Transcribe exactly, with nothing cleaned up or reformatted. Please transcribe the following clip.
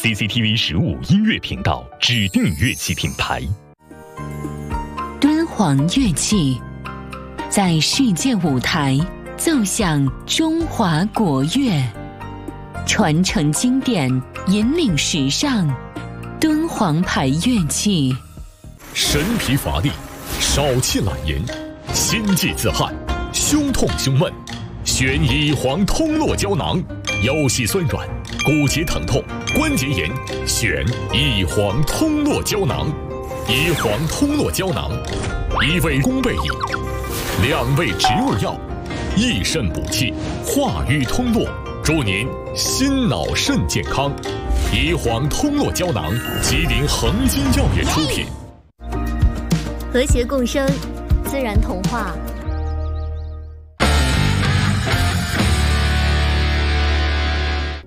C C T V 十五音乐频道指定乐器品牌。 敦煌乐器在世界舞台奏响中华国乐，传承经典，引领时尚。敦煌牌乐器， 神疲乏力，少气懒言，心悸自汗，胸痛胸闷，选乙黄通络胶囊。腰膝酸软，骨节疼痛，关节炎，选乙黄通络胶囊。乙黄通络胶囊，一味宫贝饮，两味植物药，益肾补气，化瘀通络，祝您心脑肾健康。乙黄通络胶囊，吉林恒金药业出品。 和谐共生，自然童话。